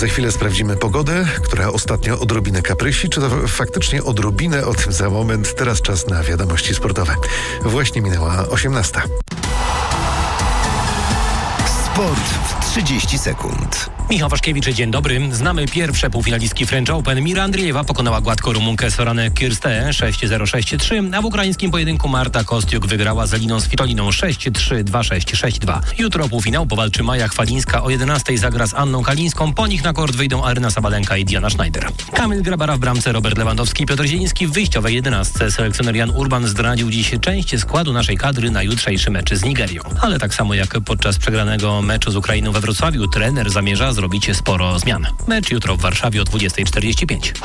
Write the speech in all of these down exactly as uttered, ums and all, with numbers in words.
Za chwilę sprawdzimy pogodę, która ostatnio odrobinę kaprysi, czy to faktycznie odrobinę, o tym za moment. Teraz czas na wiadomości sportowe. Właśnie minęła osiemnasta. Sport w trzydzieści sekund. Michał Waszkiewicz, dzień dobry. Znamy pierwsze półfinalistki French Open. Mira Andriejewa pokonała gładko Rumunkę Soranę Kirsteę sześć zero sześć trzy, a w ukraińskim pojedynku Marta Kostiuk wygrała z Eliną Svitoliną sześć trzy dwa sześć sześć dwa. Jutro półfinał powalczy Maja Chwalińska, o jedenastej zagra z Anną Kalińską. Po nich na kort wyjdą Aryna Sabalenka i Diana Schneider. Kamil Grabara w bramce, Robert Lewandowski, Piotr Zieliński w wyjściowej jedenastce. Selekcjoner Jan Urban zdradził dziś część składu naszej kadry na jutrzejszy mecz z Nigerią. Ale tak samo jak podczas przegranego meczu z Ukrainą we Wrocławiu, trener zamierza zrobić sporo zmian. Mecz jutro w Warszawie o dwudziestej czterdzieści pięć.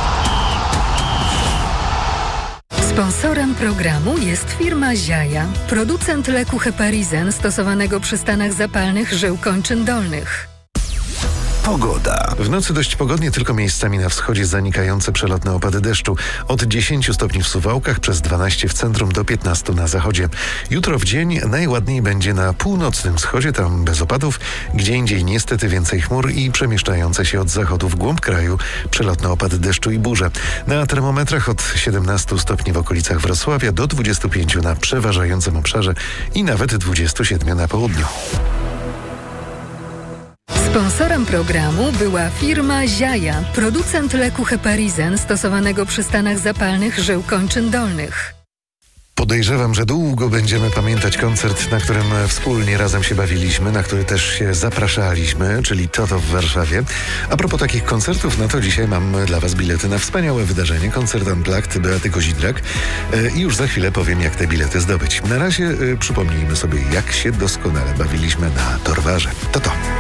Sponsorem programu jest firma Ziaja, producent leku Heparizen stosowanego przy stanach zapalnych żył kończyn dolnych. Pogoda. W nocy dość pogodnie, tylko miejscami na wschodzie zanikające przelotne opady deszczu. Od dziesięciu stopni w Suwałkach, przez dwanaście w centrum do piętnastu na zachodzie. Jutro w dzień najładniej będzie na północnym wschodzie, tam bez opadów. Gdzie indziej niestety więcej chmur i przemieszczające się od zachodu w głąb kraju przelotne opady deszczu i burze. Na termometrach od siedemnastu stopni w okolicach Wrocławia do dwudziestu pięciu na przeważającym obszarze i nawet dwudziestu siedmiu na południu. Sponsorem programu była firma Ziaja, producent leku Heparizen stosowanego przy stanach zapalnych żył kończyn dolnych. Podejrzewam, że długo będziemy pamiętać koncert, na którym wspólnie razem się bawiliśmy, na który też się zapraszaliśmy, czyli Toto w Warszawie. A propos takich koncertów, no to dzisiaj mam dla Was bilety na wspaniałe wydarzenie, koncert Unplugged Beaty Kozidrak. I już za chwilę powiem, jak te bilety zdobyć. Na razie przypomnijmy sobie, jak się doskonale bawiliśmy na Torwarze. To to.